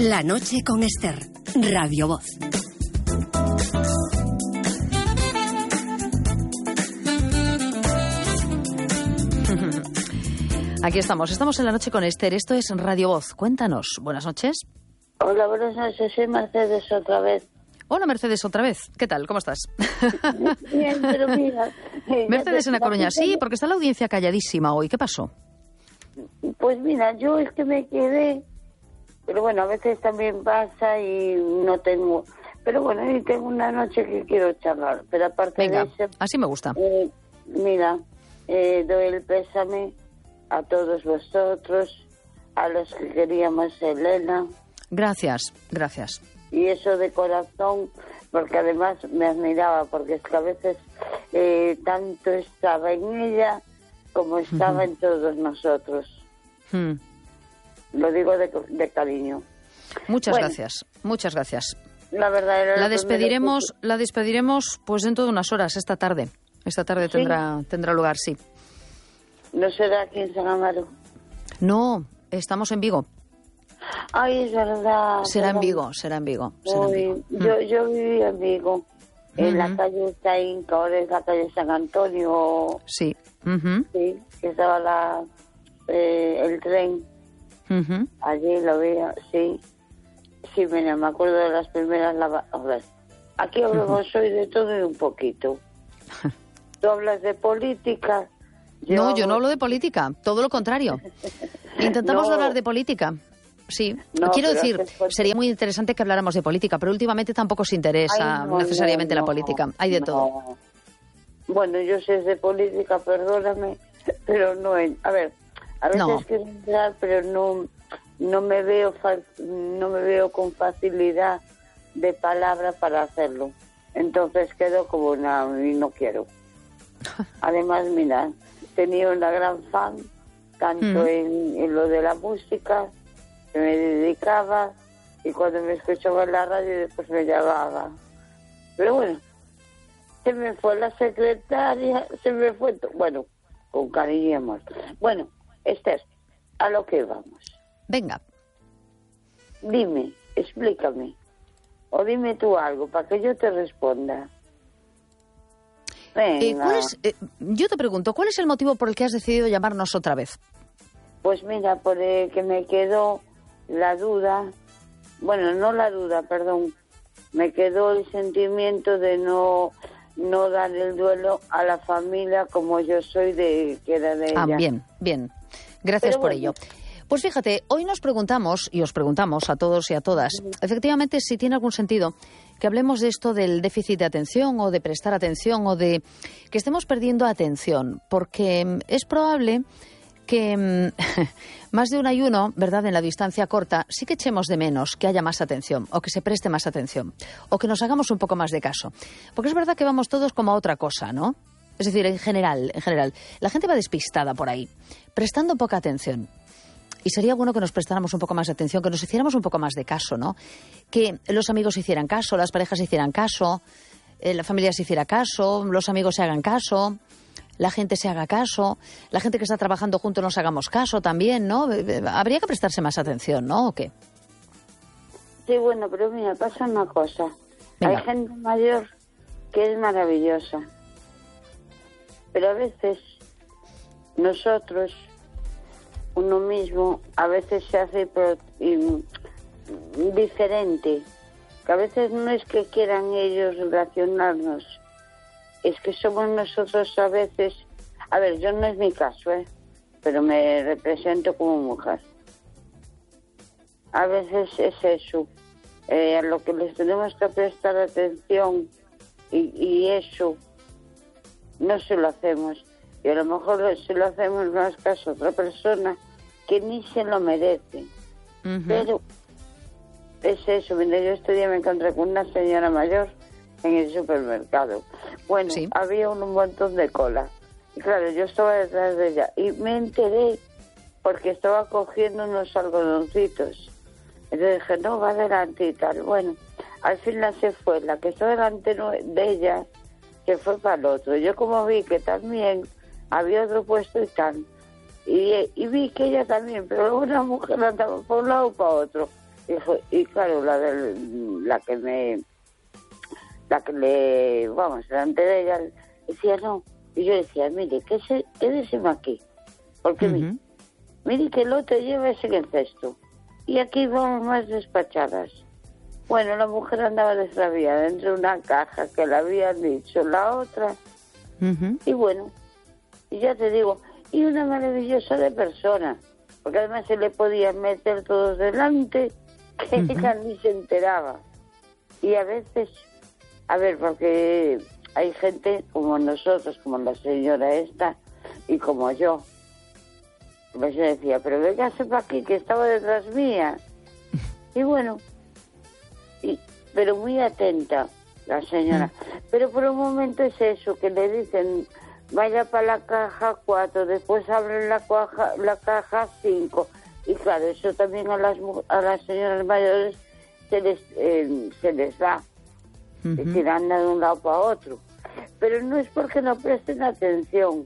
La noche con Esther, Radio Voz. Aquí estamos en La noche con Esther, esto es Radio Voz. Cuéntanos, buenas noches. Hola, buenas noches, soy Mercedes otra vez. Hola Mercedes, otra vez. ¿Qué tal? ¿Cómo estás? Bien, pero mira... Mercedes en La Coruña, sí, porque está la audiencia calladísima hoy. ¿Qué pasó? Pues mira, yo es que me quedé, pero bueno, a veces también pasa y no tengo... Pero bueno, hoy tengo una noche que quiero charlar, pero aparte Venga, de eso... así me gusta. Mira, doy el pésame a todos vosotros, a los que queríamos Elena. Gracias, gracias. Y eso de corazón, porque además me admiraba, porque es que a veces tanto estaba en ella como estaba en todos nosotros. Lo digo de cariño. Muchas gracias, muchas gracias. La verdad era la despediremos pues dentro de unas horas, esta tarde. Esta tarde ¿Sí? tendrá lugar, sí. ¿No será aquí en San Amaro? No, estamos en Vigo. Ay, es verdad. Será en Vigo. Yo vivía en Vigo, en la calle Saín, que ahora es la calle San Antonio. Sí. Sí, que estaba el tren. Allí lo veía, sí. Sí, mira, me acuerdo de las primeras A ver, aquí hablamos hoy de todo y un poquito. Tú hablas de política. No, yo no hablo de política, todo lo contrario. Intentamos No. hablar de política. Sí, No, quiero pero decir, es que... sería muy interesante que habláramos de política, pero últimamente tampoco se interesa necesariamente la política. Hay de todo. Bueno, yo sé de política, perdóname, pero no es... A ver, a veces quiero entrar, pero no me veo con facilidad de palabra para hacerlo. Entonces quedo como y no quiero. Además, mira, tenía una gran fan, tanto en lo de la música, que me dedicaba, y cuando me escuchaba en la radio después me llamaba. Pero bueno, se me fue la secretaria, se me fue bueno, con cariño y amor. Bueno, Esther, a lo que vamos. Venga. Dime, explícame, o dime tú algo para que yo te responda. Venga. Yo te pregunto, ¿cuál es el motivo por el que has decidido llamarnos otra vez? Pues mira, por el que me quedó la duda, bueno, no la duda, perdón, me quedó el sentimiento de no dar el duelo a la familia como yo soy que era de ella. Bien. Gracias por ello. Pues fíjate, hoy nos preguntamos, y os preguntamos a todos y a todas, efectivamente, si tiene algún sentido que hablemos de esto del déficit de atención o de prestar atención o de que estemos perdiendo atención, porque es probable que más de un ayuno, ¿verdad?, en la distancia corta, sí que echemos de menos que haya más atención o que se preste más atención o que nos hagamos un poco más de caso. Porque es verdad que vamos todos como a otra cosa, ¿no? Es decir, en general, la gente va despistada por ahí, prestando poca atención. Y sería bueno que nos prestáramos un poco más de atención, que nos hiciéramos un poco más de caso, ¿no? Que los amigos hicieran caso, las parejas hicieran caso, la familia se hiciera caso, los amigos se hagan caso, la gente se haga caso, la gente que está trabajando juntos nos hagamos caso también, ¿no? Habría que prestarse más atención, ¿no? ¿O qué? Sí, bueno, pero mira, pasa una cosa. Venga. Hay gente mayor que es maravillosa, pero a veces nosotros, uno mismo, a veces se hace diferente, que a veces no es que quieran ellos relacionarnos, es que somos nosotros a veces, a ver, yo no es mi caso, pero me represento como mujer. A veces es eso, a lo que les tenemos que prestar atención y eso no se lo hacemos. Y a lo mejor se lo hacemos más caso a otra persona que ni se lo merece. Pero es eso. Mira, yo este día me encontré con una señora mayor en el supermercado. Bueno, sí. Había un montón de cola. Y claro, yo estaba detrás de ella. Y me enteré porque estaba cogiendo unos algodoncitos. Entonces dije, no, va adelante y tal. Bueno, al final se fue. La que estaba delante de ella se fue para el otro. Yo como vi que también había otro puesto y tal, y vi que ella también, pero una mujer andaba por un lado para otro. Y claro, la que le, vamos, delante de ella, decía no. Y yo decía, mire, quédese aquí. Porque mire que el otro lleva ese en el cesto. Y aquí vamos más despachadas. Bueno, la mujer andaba desrabiada entre una caja que le habían dicho, la otra. Y bueno, y ya te digo, y una maravillosa de persona. Porque además se le podían meter todos delante, que ella ni se enteraba. Y a veces, a ver, porque hay gente como nosotros, como la señora esta, y como yo. Pues yo decía, pero véngase para aquí, que estaba detrás mía. Y bueno, pero muy atenta la señora. Pero por un momento es eso, que le dicen, vaya para la caja 4, después abren la caja 5. Y claro, eso también a las señoras mayores se les da, que andan de un lado para otro. Pero no es porque no presten atención,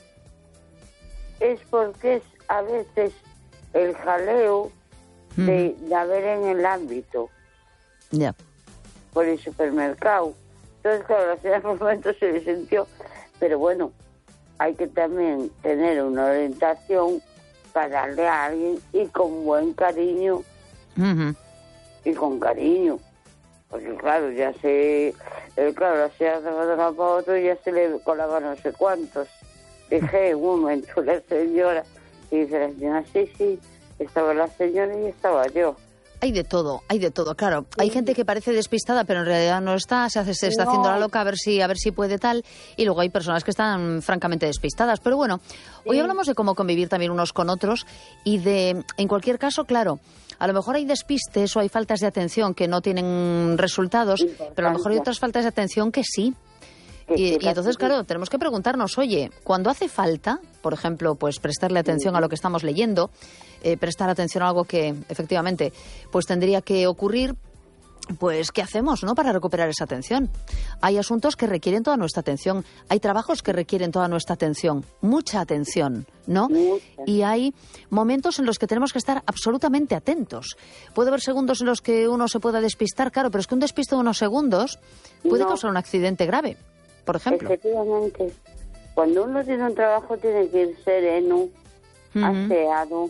es porque es a veces el jaleo de haber en el ámbito. Ya. Por el supermercado. Entonces, claro, la señora en un momento se le sintió. Pero bueno, hay que también tener una orientación para darle a alguien y con buen cariño. Y con cariño. Porque claro, la señora se va de un lado para otro y ya se le colaba no sé cuántos. Dije un momento la señora, y dice la señora, sí, estaba la señora y estaba yo. Hay de todo, claro. Hay gente que parece despistada, pero en realidad no está, se está haciendo la loca a ver si puede tal, y luego hay personas que están francamente despistadas. Pero bueno, hoy hablamos de cómo convivir también unos con otros y en cualquier caso, claro, a lo mejor hay despistes o hay faltas de atención que no tienen resultados, pero a lo mejor hay otras faltas de atención que sí. Y entonces, claro, tenemos que preguntarnos, oye, cuando hace falta, por ejemplo, pues prestarle atención a lo que estamos leyendo, prestar atención a algo que efectivamente pues tendría que ocurrir, pues ¿qué hacemos, no, para recuperar esa atención? Hay asuntos que requieren toda nuestra atención, hay trabajos que requieren toda nuestra atención, mucha atención, ¿no? Y hay momentos en los que tenemos que estar absolutamente atentos. Puede haber segundos en los que uno se pueda despistar, claro, pero es que un despiste de unos segundos puede causar un accidente grave, por ejemplo. Efectivamente. Cuando uno tiene un trabajo tiene que ir sereno, aseado,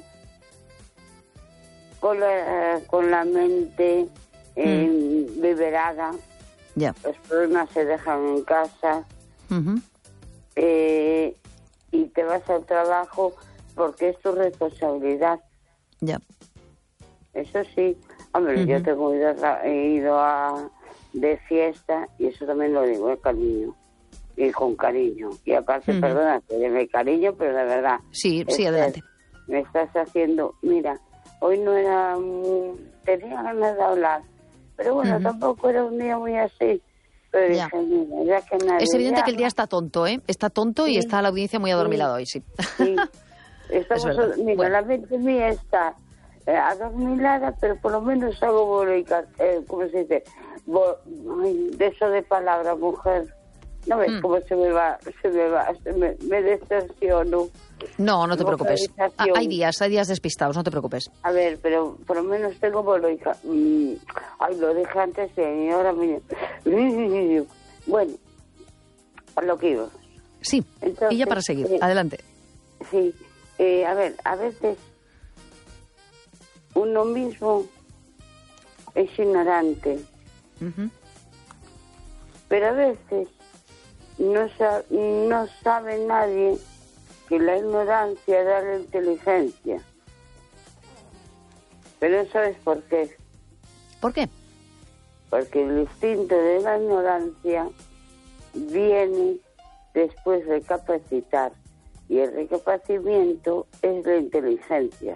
con la mente liberada. Los problemas se dejan en casa. Y te vas al trabajo porque es tu responsabilidad. Eso sí. Hombre, yo tengo ido de fiesta, y eso también lo digo, cariño. Y con cariño. Y aparte, perdona, de cariño, pero de verdad. Sí, adelante. Me estás haciendo... Mira, hoy no era... tenía ganas de hablar. Pero bueno, tampoco era un día muy así. Pero dije, mira, ya que nadie... Es evidente que el día está tonto, ¿eh? Está tonto y está la audiencia muy adormilada hoy, sí. Estamos, mira, la mente mía está adormilada, pero por lo menos hago ¿cómo se dice? De eso de palabra, mujer. ¿No ves cómo me decepciono? No te preocupes. Hay días despistados, no te preocupes. A ver, pero por lo menos tengo boloica. Ay, lo dije antes y ahora me... Bueno, a lo que iba. Sí, entonces, y ya para seguir, adelante. Sí, a ver, a veces uno mismo es ignorante, pero a veces no sabe nadie que la ignorancia da la inteligencia. Pero ¿sabes por qué? ¿Por qué? Porque el instinto de la ignorancia viene después de recapacitar, y el recapacitamiento es la inteligencia.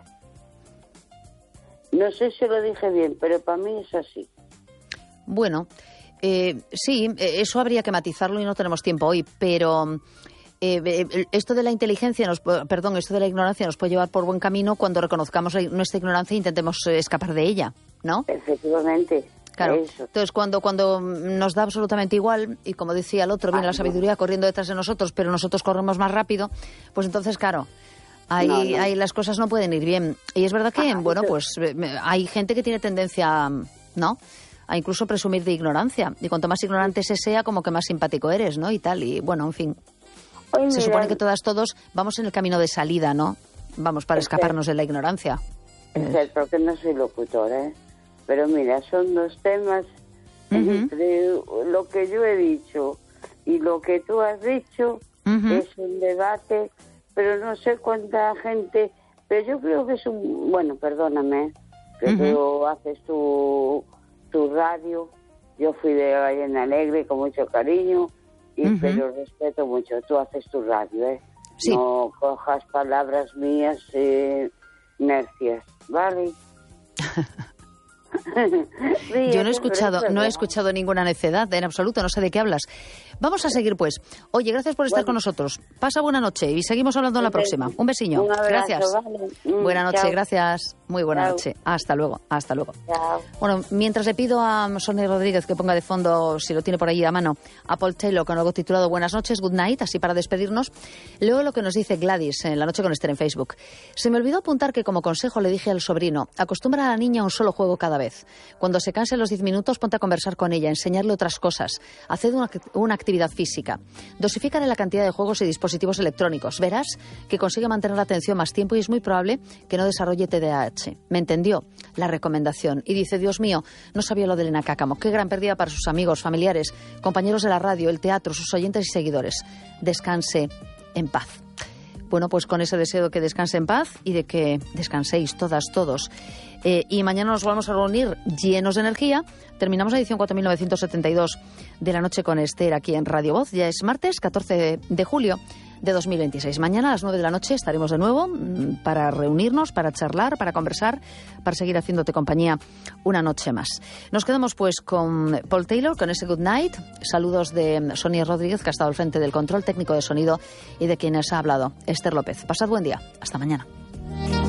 No sé si lo dije bien, pero para mí es así. Bueno, sí, eso habría que matizarlo y no tenemos tiempo hoy, pero esto de la inteligencia, esto de la ignorancia nos puede llevar por buen camino cuando reconozcamos nuestra ignorancia e intentemos escapar de ella, ¿no? Efectivamente. Claro. Eso. Entonces, cuando nos da absolutamente igual, y como decía el otro, viene la sabiduría corriendo detrás de nosotros, pero nosotros corremos más rápido, pues entonces, claro, Ahí las cosas no pueden ir bien. Y es verdad que, pues hay gente que tiene tendencia, ¿no?, a incluso presumir de ignorancia. Y cuanto más ignorante se sea, como que más simpático eres, ¿no? Y tal. Y bueno, en fin. Se supone que todos vamos en el camino de salida, ¿no? Vamos para escaparnos de la ignorancia. Es cierto que no soy locutor, ¿eh? Pero mira, son dos temas entre lo que yo he dicho y lo que tú has dicho. Es un debate, pero no sé cuánta gente... Pero yo creo que es un... Bueno, perdóname, que tú haces tu radio. Yo fui de Ballena Alegre con mucho cariño, pero respeto mucho. Tú haces tu radio, ¿eh? Sí. No cojas palabras mías necias, ¿vale? Yo no he escuchado ninguna necedad en absoluto, no sé de qué hablas. Vamos a seguir, pues. Oye, gracias por estar con nosotros. Pasa buena noche y seguimos hablando en la próxima. Un besiño. Un abrazo, gracias. Vale. Buena noche, Chao. Gracias. Muy buena noche. Hasta luego. Chao. Bueno, mientras le pido a Sonia Rodríguez que ponga de fondo, si lo tiene por ahí a mano, a Paul Taylor con algo titulado Buenas noches, Good Night, así para despedirnos, leo lo que nos dice Gladys en La Noche con Esther en Facebook. Se me olvidó apuntar que como consejo le dije al sobrino, acostumbra a la niña a un solo juego cada vez. Cuando se canse los 10 minutos, ponte a conversar con ella, enseñarle otras cosas, haced una actividad física. Dosifícale la cantidad de juegos y dispositivos electrónicos. Verás que consigue mantener la atención más tiempo y es muy probable que no desarrolle TDAH. ¿Me entendió? La recomendación. Y dice, Dios mío, no sabía lo de Elena Cácamo. Qué gran pérdida para sus amigos, familiares, compañeros de la radio, el teatro, sus oyentes y seguidores. Descanse en paz. Bueno, pues con ese deseo de que descanse en paz y de que descanséis todas, todos. Y mañana nos vamos a reunir llenos de energía. Terminamos la edición 4972 de La Noche con Esther aquí en Radio Voz. Ya es martes 14 de julio de 2026. Mañana a las 9 de la noche estaremos de nuevo para reunirnos, para charlar, para conversar, para seguir haciéndote compañía una noche más. Nos quedamos pues con Paul Taylor, con ese Good Night. Saludos de Sonia Rodríguez, que ha estado al frente del control técnico de sonido, y de quienes ha hablado Esther López. Pasad buen día. Hasta mañana.